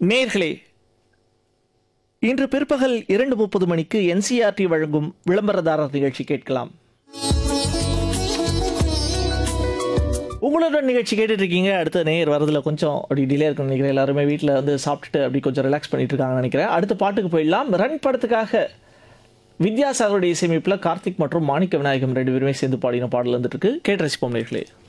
நேயர்களே, இன்று பிற்பகல் 2:30 மணிக்கு என்சிஆர்டி வழங்கும் விளம்பரதாரர் நிகழ்ச்சி கேட்கலாம். உங்களுடன் நிகழ்ச்சி கேட்டுட்டு இருக்கீங்க. அடுத்த நேயர் வரதுல கொஞ்சம் அப்படி டிலே இருக்குன்னு நினைக்கிறேன். எல்லாருமே வீட்டில் வந்து சாப்பிட்டுட்டு அப்படி கொஞ்சம் ரிலாக்ஸ் பண்ணிட்டு இருக்காங்கன்னு நினைக்கிறேன். அடுத்த பாட்டுக்கு போயிடலாம். ரன் படத்துக்காக வித்யாசாகருடைய இசையமைப்பில் கார்த்திக் மற்றும் மாணிக்க விநாயகம் 2 பேருமே சேர்ந்து பாடின பாடல் வந்துட்டு இருக்கு. கேட்டு ரசிப்போம் நேயர்களே.